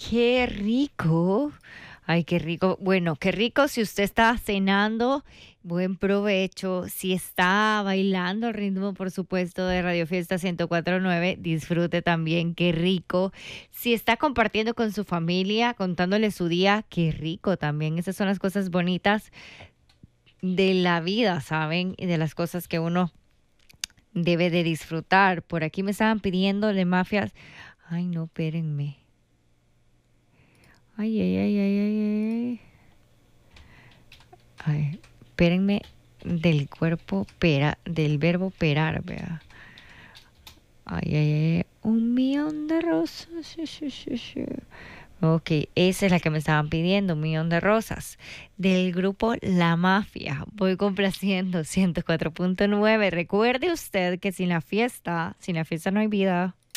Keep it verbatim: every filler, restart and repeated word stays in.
qué rico. Ay, qué rico. Bueno, qué rico si usted está cenando, buen provecho. Si está bailando al ritmo, por supuesto, de Radio Fiesta ciento cuatro punto nueve, disfrute también, qué rico. Si está compartiendo con su familia, contándole su día, qué rico también. Esas son las cosas bonitas de la vida, ¿saben? Y de las cosas que uno debe de disfrutar. Por aquí me estaban pidiendo de mafias. Ay, no, espérenme. Ay, ay, ay, ay, ay, ay. Ay, espérenme del cuerpo pera, del verbo perar, vea. Ay, ay, ay, un millón de rosas. Sí, sí, sí, sí. Ok, esa es la que me estaban pidiendo, un millón de rosas. Del grupo La Mafia. Voy complaciendo ciento cuatro punto nueve. Recuerde usted que sin la fiesta, sin la fiesta no hay vida.